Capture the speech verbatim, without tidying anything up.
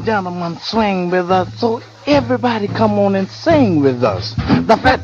gentlemen swing with us, so everybody come on and sing with us. The Fat